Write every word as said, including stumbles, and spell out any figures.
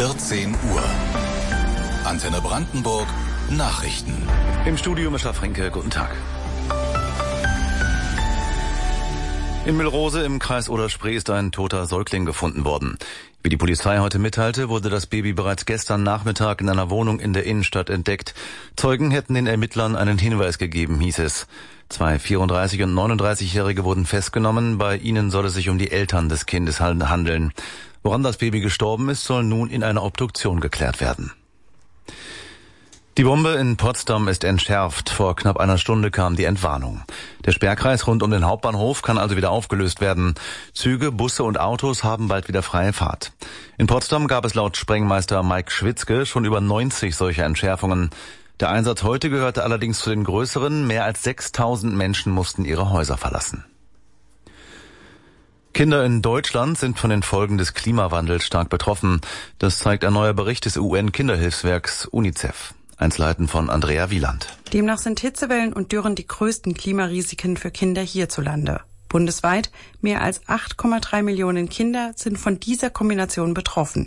vierzehn Uhr. Antenne Brandenburg, Nachrichten. Im Studio Mischa Frenke, guten Tag. In Müllrose im Kreis Oder-Spree ist ein toter Säugling gefunden worden. Wie die Polizei heute mitteilte, wurde das Baby bereits gestern Nachmittag in einer Wohnung in der Innenstadt entdeckt. Zeugen hätten den Ermittlern einen Hinweis gegeben, hieß es. Zwei vierunddreißig- und neununddreißigjährige wurden festgenommen. Bei ihnen soll es sich um die Eltern des Kindes handeln. Woran das Baby gestorben ist, soll nun in einer Obduktion geklärt werden. Die Bombe in Potsdam ist entschärft. Vor knapp einer Stunde kam die Entwarnung. Der Sperrkreis rund um den Hauptbahnhof kann also wieder aufgelöst werden. Züge, Busse und Autos haben bald wieder freie Fahrt. In Potsdam gab es laut Sprengmeister Mike Schwitzke schon über neunzig solcher Entschärfungen. Der Einsatz heute gehörte allerdings zu den größeren. Mehr als sechstausend Menschen mussten ihre Häuser verlassen. Kinder in Deutschland sind von den Folgen des Klimawandels stark betroffen. Das zeigt ein neuer Bericht des U N-Kinderhilfswerks UNICEF. Einzelheiten von Andrea Wieland. Demnach sind Hitzewellen und Dürren die größten Klimarisiken für Kinder hierzulande. Bundesweit mehr als acht Komma drei Millionen Kinder sind von dieser Kombination betroffen.